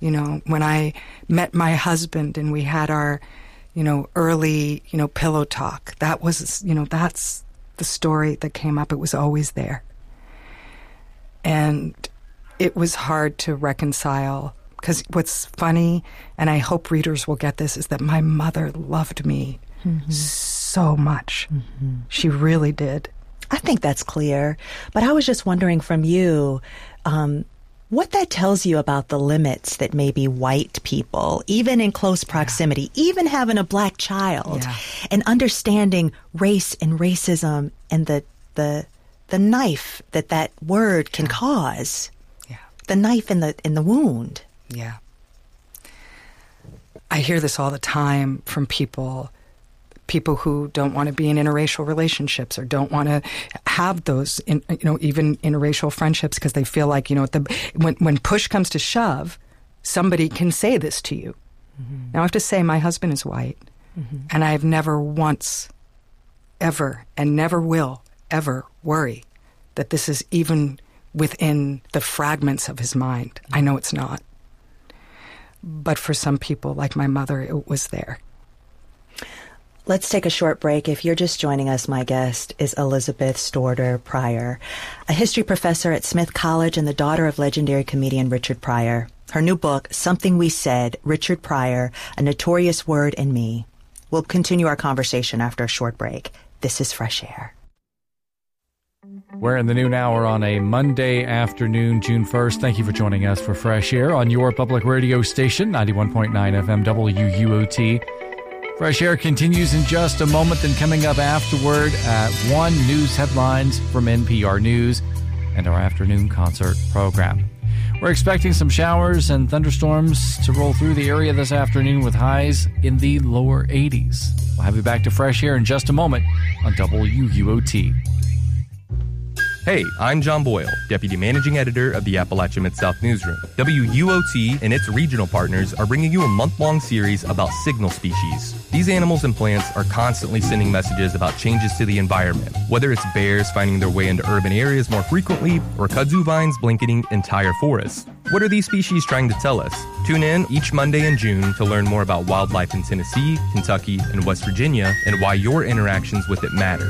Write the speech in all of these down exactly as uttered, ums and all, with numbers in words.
You know, when I met my husband and we had our, you know, early, you know, pillow talk, that was, you know, that's the story that came up. It was always there. And it was hard to reconcile, because what's funny, and I hope readers will get this, is that my mother loved me mm-hmm. so much. Mm-hmm. She really did. I think that's clear. But I was just wondering from you, um, what that tells you about the limits that maybe white people, even in close proximity, yeah. even having a black child, yeah. and understanding race and racism and the the the knife that that word can yeah. cause, yeah. the knife in the in the wound. Yeah, I hear this all the time from people. People who don't want to be in interracial relationships or don't want to have those, in, you know, even interracial friendships, because they feel like, you know, the, when when push comes to shove, somebody can say this to you. Mm-hmm. Now, I have to say, my husband is white, mm-hmm. and I have never once, ever, and never will ever worry that this is even within the fragments of his mind. Mm-hmm. I know it's not. But for some people, like my mother, it was there. Let's take a short break. If you're just joining us, my guest is Elizabeth Storter Pryor, a history professor at Smith College and the daughter of legendary comedian Richard Pryor. Her new book, Something We Said, Richard Pryor, A Notorious Word and Me. We'll continue our conversation after a short break. This is Fresh Air. We're in the noon hour on a Monday afternoon, June first. Thank you for joining us for Fresh Air on your public radio station, ninety-one point nine F M W U O T. Fresh Air continues in just a moment. Then coming up afterward at one, news headlines from N P R News and our afternoon concert program. We're expecting some showers and thunderstorms to roll through the area this afternoon with highs in the lower eighties. We'll have you back to Fresh Air in just a moment on W U O T. Hey, I'm John Boyle, Deputy Managing Editor of the Appalachia Mid-South Newsroom. W U O T and its regional partners are bringing you a month-long series about signal species. These animals and plants are constantly sending messages about changes to the environment, whether it's bears finding their way into urban areas more frequently or kudzu vines blanketing entire forests. What are these species trying to tell us? Tune in each Monday in June to learn more about wildlife in Tennessee, Kentucky, and West Virginia and why your interactions with it matter.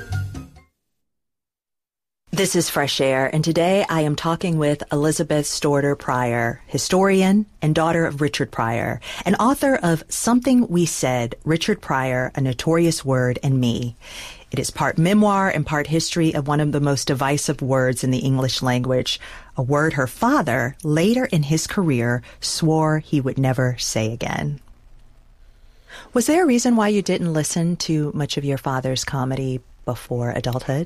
This is Fresh Air, and today I am talking with Elizabeth Storter Pryor, historian and daughter of Richard Pryor, and author of Something We Said, Richard Pryor, A Notorious Word and Me. It is part memoir and part history of one of the most divisive words in the English language, a word her father, later in his career, swore he would never say again. Was there a reason why you didn't listen to much of your father's comedy before adulthood?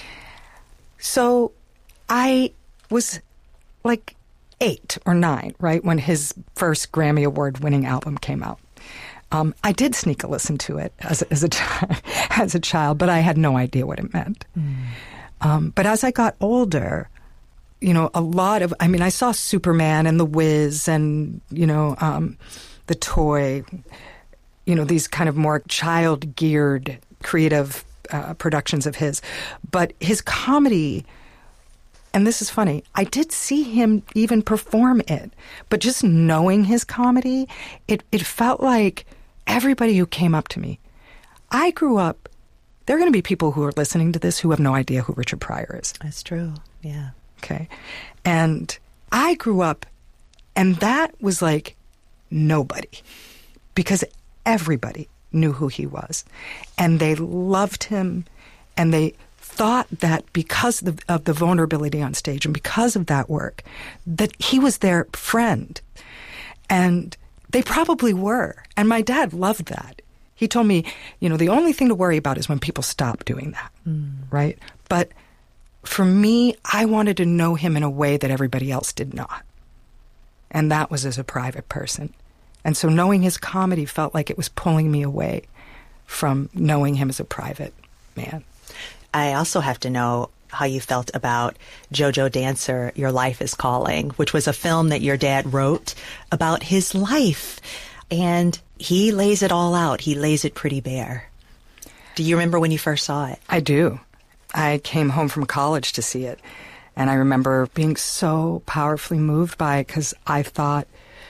So I was like eight or nine, right, when his first Grammy Award-winning album came out. Um, I did sneak a listen to it as a, as a as a child, but I had no idea what it meant. Mm. Um, but as I got older, you know, a lot of, I mean, I saw Superman and The Wiz and, you know, um, The Toy, you know, these kind of more child-geared creative Uh, productions of his. But his comedy, and this is funny, I did see him even perform it, but just knowing his comedy, it, it felt like everybody who came up to me. I grew up, there are going to be people who are listening to this who have no idea who Richard Pryor is. That's true, yeah. Okay. And I grew up, and that was like nobody, because everybody knew who he was, and they loved him, and they thought that because of the, of the vulnerability on stage and because of that work, that he was their friend. And they probably were. And my dad loved that. He told me, you know, the only thing to worry about is when people stop doing that, mm. right? But for me, I wanted to know him in a way that everybody else did not. And that was as a private person. And so knowing his comedy felt like it was pulling me away from knowing him as a private man. I also have to know how you felt about JoJo Dancer, Your Life is Calling, which was a film that your dad wrote about his life. And he lays it all out. He lays it pretty bare. Do you remember when you first saw it? I do. I came home from college to see it. And I remember being so powerfully moved by it because I thought